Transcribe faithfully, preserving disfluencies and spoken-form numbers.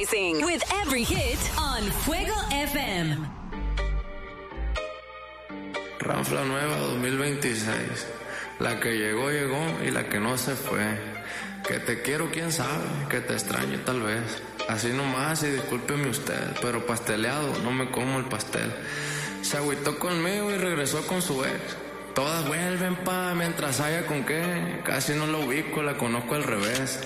Rising with every hit on Fuego F M. Ranfla nueva dos mil veintiséis. La que llegó, llegó y la que no se fue. Que te quiero, quién sabe, que te extraño tal vez. Así nomás y discúlpeme usted, pero pasteleado, no me como el pastel. Se agüitó conmigo y regresó con su ex. Todas vuelven pa' mientras haya con qué. Casi no la ubico, la conozco al revés.